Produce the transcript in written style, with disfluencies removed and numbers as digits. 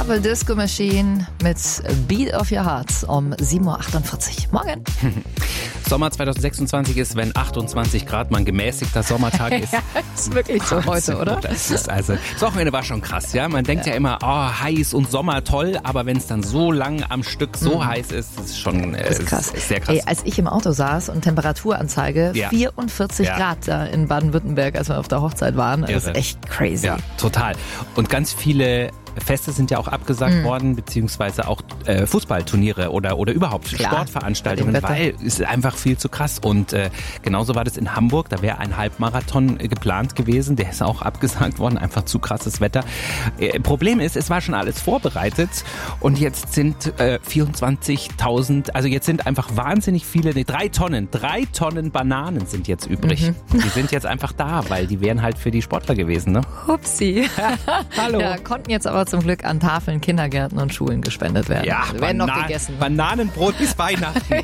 Purple Disco Machine mit Beat of Your Heart um 7.48 Uhr. Morgen. Sommer 2026 ist, wenn 28 Grad mal ein gemäßigter Sommertag ist. Ja, ist wirklich so heute, oder? Das Wochenende war schon krass, ja. Man denkt ja immer, heiß und Sommer toll, aber wenn es dann so lang am Stück so heiß ist, ist schon das ist krass. Ist sehr krass. Ey, als ich im Auto saß und Temperaturanzeige 44 Grad da in Baden-Württemberg, als wir auf der Hochzeit waren, das ist echt crazy. Ja, total. Und ganz viele Feste sind ja auch abgesagt worden, beziehungsweise auch Fußballturniere oder überhaupt Sportveranstaltungen, weil es ist einfach viel zu krass. Und genauso war das in Hamburg, da wäre ein Halbmarathon geplant gewesen, der ist auch abgesagt worden, einfach zu krasses Wetter. Problem ist, es war schon alles vorbereitet und jetzt sind 24.000, also jetzt sind einfach wahnsinnig viele, 3 Tonnen Bananen sind jetzt übrig. Die sind jetzt einfach da, weil die wären halt für die Sportler gewesen, ne? Hupsi. Hallo. Ja, konnten jetzt aber zum Glück an Tafeln, Kindergärten und Schulen gespendet werden. Ja, werden noch gegessen. Bananenbrot bis Weihnachten.